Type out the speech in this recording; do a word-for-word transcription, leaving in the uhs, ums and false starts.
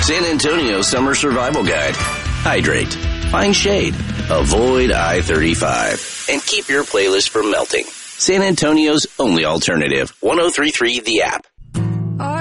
San Antonio Summer Survival Guide. Hydrate. Find shade. Avoid I thirty-five. And keep your playlist from melting. San Antonio's only alternative. ten thirty-three The App.